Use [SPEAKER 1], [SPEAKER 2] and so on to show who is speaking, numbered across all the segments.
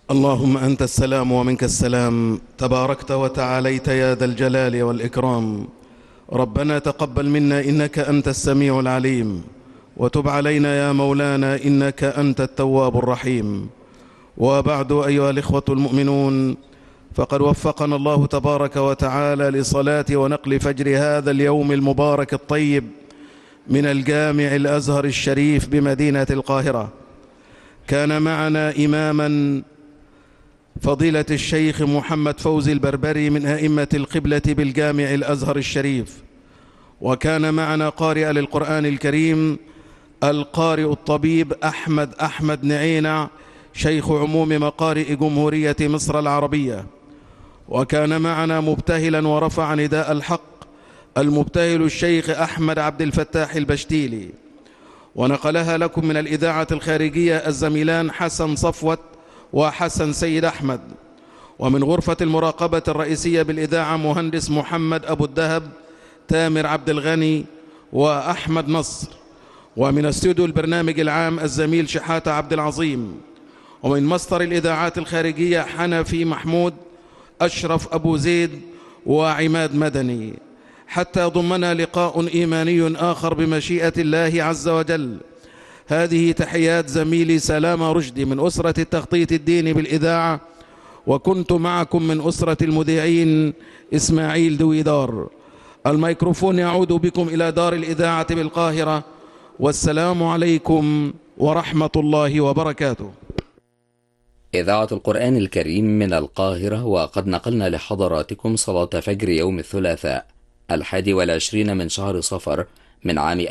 [SPEAKER 1] اللهم أنت السلام ومنك السلام، تباركت وتعاليت يا ذا الجلال والإكرام. ربنا تقبل منا إنك أنت السميع العليم، وتب علينا يا مولانا إنك أنت التواب الرحيم. وبعد، أيها الإخوة المؤمنون، فقد وفقنا الله تبارك وتعالى لصلاة ونقل فجر هذا اليوم المبارك الطيب من الجامع الأزهر الشريف بمدينة القاهرة. كان معنا إماما فضيلة الشيخ محمد فوزي البربري من أئمة القبلة بالجامع الأزهر الشريف، وكان معنا قارئ للقرآن الكريم القارئ الطبيب أحمد نعينع، شيخ عموم مقارئ جمهورية مصر العربية. وكان معنا مبتهلا ورفع نداء الحق المبتهل الشيخ أحمد عبد الفتاح البشتيلي. ونقلها لكم من الإذاعة الخارجية الزميلان حسن صفوت وحسن سيد أحمد. ومن غرفة المراقبة الرئيسية بالإذاعة مهندس محمد أبو الدهب، تامر عبد الغني وأحمد نصر. ومن استوديو البرنامج العام الزميل شحاتة عبد العظيم. ومن مصدر الإذاعات الخارجية حنفي محمود، أشرف أبو زيد وعماد مدني. حتى ضمنا لقاء إيماني آخر بمشيئة الله عز وجل. هذه تحيات زميلي سلامة رشدي من أسرة التخطيط الديني بالإذاعة، وكنت معكم من أسرة المذيعين إسماعيل دويدار. الميكروفون يعود بكم إلى دار الإذاعة بالقاهرة، والسلام عليكم ورحمة الله وبركاته.
[SPEAKER 2] إذاعة القرآن الكريم من القاهرة، وقد نقلنا لحضراتكم صلاة فجر يوم الثلاثاء 21 من شهر صفر من عام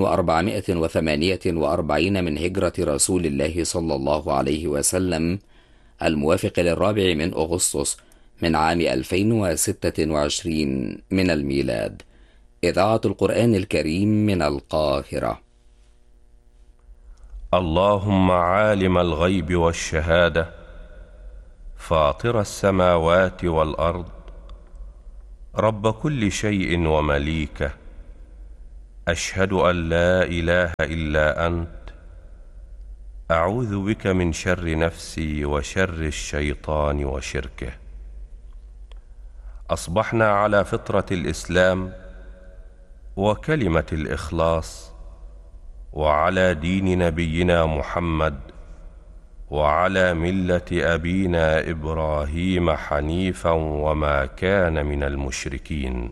[SPEAKER 2] 1448 من هجرة رسول الله صلى الله عليه وسلم، الموافق للرابع من أغسطس من عام 2026 من الميلاد. إذاعة القرآن الكريم من القاهرة.
[SPEAKER 3] اللهم عالم الغيب والشهادة، فاطر السماوات والأرض، رب كل شيء ومليكه، أشهد أن لا إله إلا أنت، أعوذ بك من شر نفسي وشر الشيطان وشركه. أصبحنا على فطرة الإسلام وكلمة الإخلاص، وعلى دين نبينا محمد، وعلى ملة أبينا إبراهيم حنيفا وما كان من المشركين.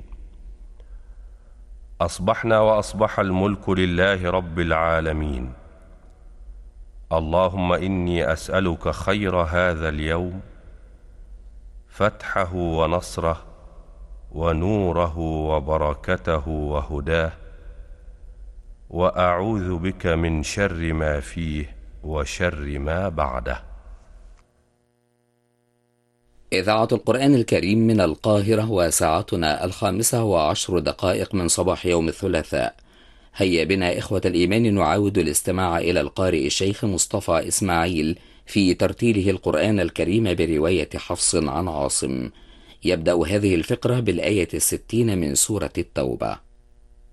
[SPEAKER 3] أصبحنا وأصبح الملك لله رب العالمين. اللهم إني أسألك خير هذا اليوم، فتحه ونصره ونوره وبركته وهداه، وأعوذ بك من شر ما فيه وشر ما بعده.
[SPEAKER 2] إذاعة القرآن الكريم من القاهرة، وساعتنا 5:10 من صباح يوم الثلاثاء. هيا بنا إخوة الإيمان نعاود الاستماع إلى القارئ الشيخ مصطفى إسماعيل في ترتيله القرآن الكريم برواية حفص عن عاصم. يبدأ هذه الفقرة بالآية 60 من سورة التوبة.